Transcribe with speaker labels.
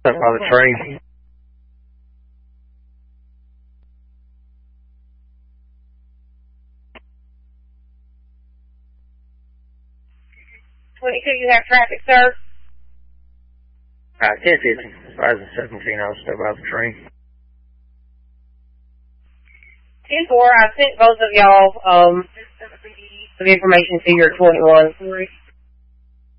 Speaker 1: By the train.
Speaker 2: You have traffic, sir?
Speaker 1: 1050, 2017, I was still by the train.
Speaker 2: 10-4, I sent both of y'all, some information to your 21.